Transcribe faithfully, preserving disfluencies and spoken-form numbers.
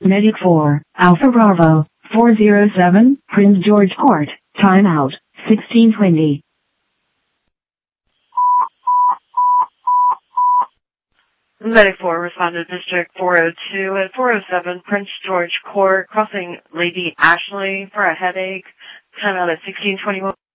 Medic four, Alpha Bravo, four zero seven, Prince George Court, timeout, sixteen twenty. Medic four responded to District four oh two at four oh seven Prince George Court, crossing Lady Ashley for a headache. Timeout at sixteen twenty-one.